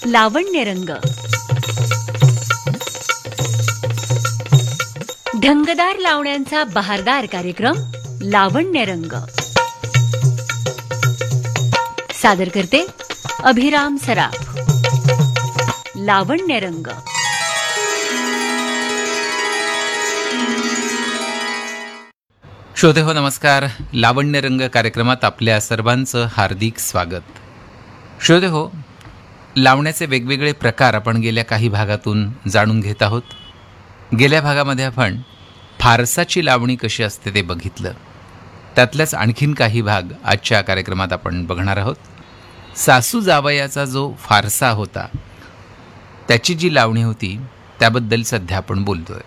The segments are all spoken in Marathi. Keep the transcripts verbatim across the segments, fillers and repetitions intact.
लावण्यरंग. ढंगदार लावण्यांचा बहारदार कार्यक्रम लावण्यरंग. सादर करते अभिराम सराफ. लावण्यरंग. श्रोते हो, नमस्कार. लावण्यरंग कार्यक्रमात आपल्या सर्वांचं हार्दिक स्वागत. श्रोते हो, लावण्याचे वेगवेगळे प्रकार आपण गेल्या काही भागातून जाणून घेत आहोत. गेल्या भागामध्ये आपण फारसाची लावणी कशी असते ते बघितलं. त्यातल्याच आणखीन काही भाग आजच्या कार्यक्रमात आपण बघणार आहोत. सासू जावयाचा जो फारसा होता, त्याची जी लावणी होती त्याबद्दल सध्या आपण बोलतोय.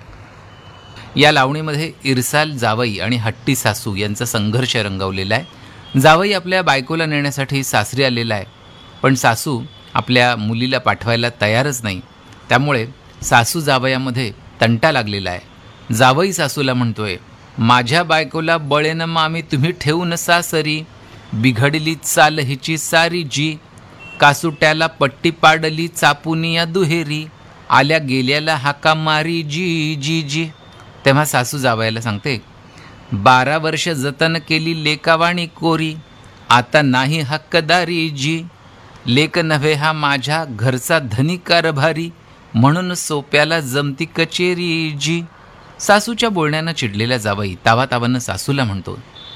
या लावणीमध्ये इरसाल जावई आणि हट्टी सासू यांचा संघर्ष रंगवलेला आहे. जावई आपल्या बायकोला नेण्यासाठी सासरी आलेला आहे, पण सासू आपल्या मुलीला पाठवायला तयारच नाही. त्यामुळे सासू जावयामध्ये तंटा लागलेला आहे. जावई सासूला म्हणतोय, माझ्या बायकोला बळेनं मामी तुम्ही ठेवून सासरी, बिघडली चाल हिची सारी जी, कासुट्याला पट्टी पाडली चापुनी या दुहेरी, आल्या गेल्याला हाका मारी जी जी जी. तेव्हा सासू जावयाला सांगते, बारा वर्ष जतन केली लेकावाणी कोरी, आता नाही हक्कदारी जी, लेक नव्हे हा माझ्या घरचा धनी कारभारी, म्हणून सोप्याला जमती कचेरी जी. सासूच्या बोलण्यानं चिडलेल्या जावई तावातावानं सासूला म्हणतो,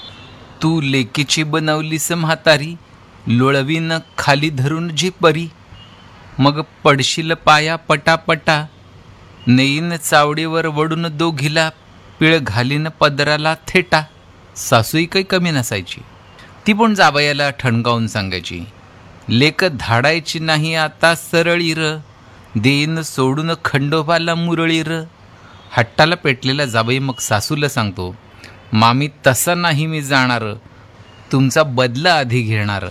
तू लेकीची बनवलीस म्हातारी, लोळवीनं खाली धरून जी परी, मग पडशील पाया पटापटा, नेईन चावडीवर वडून दोघीला, पिळ घालीन पदराला थेटा. सासूही काही कमी नसायची. ती पण जावयाला ठणकावून सांगायची, लेक धाडायची नाही आता सरळी र, देईन सोडून खंडोबाला मुरळी र. हट्टाला पेटलेला जावई मग सासूला सांगतो, मामी तसं नाही मी जाणार, तुमचा बदला आधी घेणार,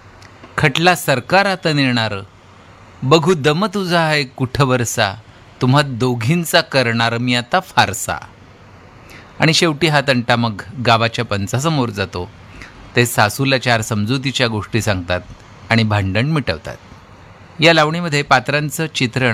खटला सरकारात नेणार, बघू दम तुझा आहे कुठं वरसा, तुम्हा दोघींचा करणार मी आता फारसा. आणि शेवटी हा तंटा मग गावाच्या पंचासमोर जातो. ते सासूला चार समजुतीच्या गोष्टी सांगतात आणि भांडण मिटवतात. या लावणीमध्ये पात्रांचं चित्रण